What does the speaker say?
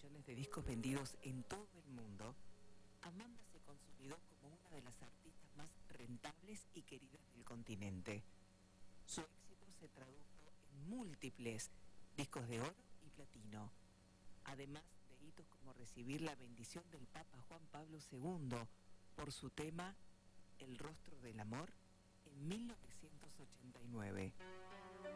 millones de discos vendidos en todo el mundo, Amanda se consolidó como una de las artistas más rentables y queridas del continente. Su éxito se tradujo en múltiples discos de oro y platino, además de hitos como recibir la bendición del Papa Juan Pablo II por su tema El rostro del amor en 1989.